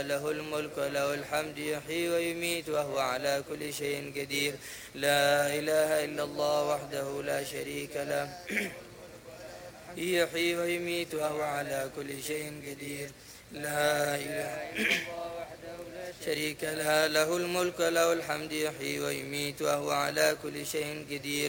له الملك وله الحمد يحيي ويميت وهو على كل شيء قدير. لا إله إلا الله وحده لا شريك له يحيي ويميت وهو على كل شيء قدير. لا إله شريك له، له الملك وله الحمد يحيي ويميت وهو على كل شيء قدير.